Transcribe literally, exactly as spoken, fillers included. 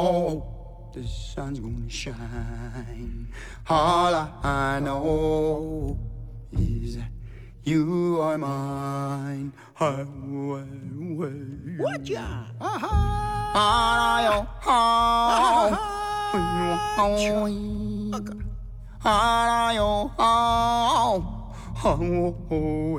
the sun's gonna shine. All I know is that you are mine. What ya? Uh-huh.